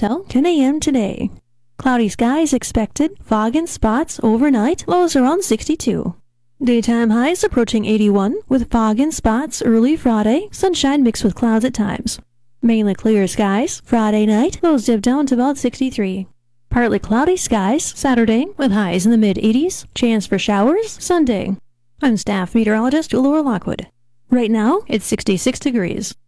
until 10 a.m. today. Cloudy skies expected, fog and spots overnight, lows around 62. Daytime highs approaching 81, with fog and spots early Friday, sunshine mixed with clouds at times. Mainly clear skies, Friday night, lows dip down to about 63. Partly cloudy skies, Saturday, with highs in the mid-80s, chance for showers, Sunday. I'm staff meteorologist Laura Lockwood. Right now, it's 66 degrees.